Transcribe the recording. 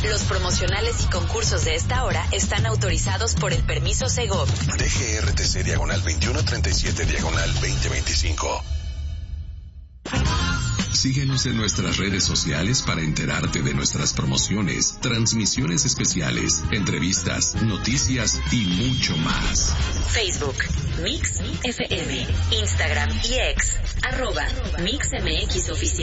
Los promocionales y concursos de esta hora están autorizados por el permiso Segov. DGRTC /2137/2025. Síguenos en nuestras redes sociales para enterarte de nuestras promociones, transmisiones especiales, entrevistas, noticias y mucho más. Facebook, Mix FM, Instagram y X, @MixMX Oficial.